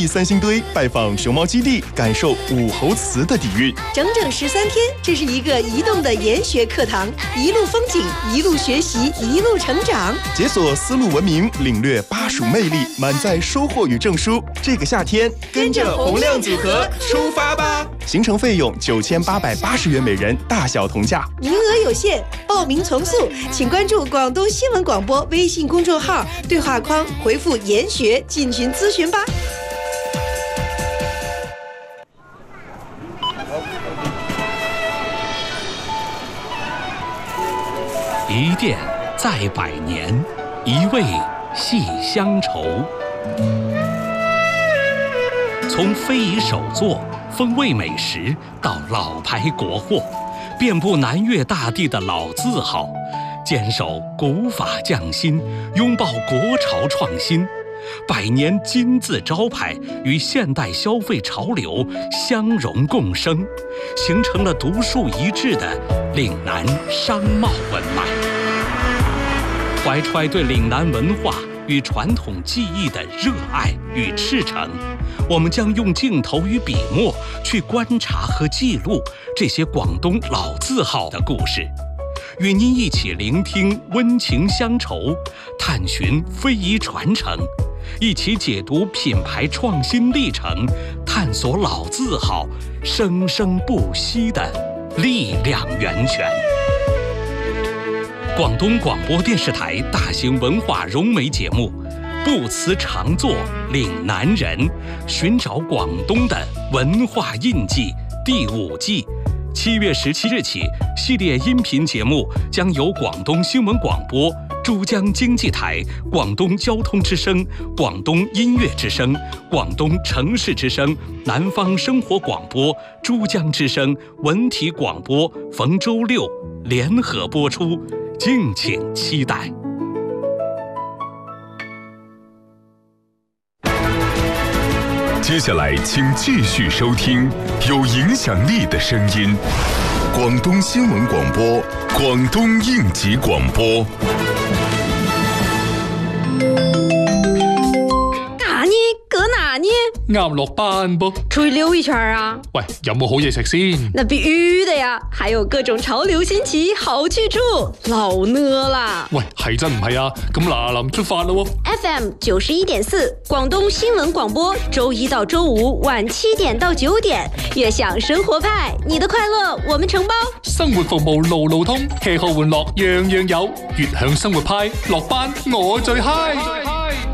密3星堆，拜访熊猫基地，感受武侯祠的底蕴。 整整13天，这是一个移动的研学课堂，一路风景，一路学习，一路成长。 解锁丝路文明，领略巴蜀魅力，满载收获与证书。这个夏天，跟着洪亮组合出发吧！行程费用9880元每人，大小同价， 名额有限，报名从速，请关注广东新闻广播微信公众号，对话框回复“研学”进群咨询吧。 一店在百年，一味系乡愁。从非遗手作、风味美食到老牌国货，遍布南粤大地的老字号，坚守古法匠心，拥抱国潮创新。百年金字招牌与现代消费潮流相融共生，形成了独树一帜的岭南商贸文脉。怀揣对岭南文化与传统技艺的热爱与赤诚，我们将用镜头与笔墨去观察和记录这些广东老字号的故事，与您一起聆听温情乡愁，探寻非遗传承，一起解读品牌创新历程，探索老字号生生不息的力量源泉。广东广播电视台大型文化融媒节目《不辞常作岭南人》，寻找广东的文化印记第5季，7月17日起，系列音频节目将由广东新闻广播、珠江经济台、广东交通之声、广东音乐之声、广东城市之声、南方生活广播、珠江之声、文体广播逢周六联合播出，敬请期待。 接下来请继续收听有影响力的声音，广东新闻广播，广东应急广播。 啱落班噃， 出去溜一圈啊！ 喂，有冇好嘢食先？ 那必须的呀，还有各种潮流新奇好去处，老呢啦！ 喂，係真唔係啊？咁嗱臨出發啦喎 ！FM 91.4，廣東新聞廣播，周一到周五晚7點到9點，悅享生活派，你的快樂我們承包。 生活服務路路通，吃喝玩樂樣樣有，悅享生活派，落班我最嗨。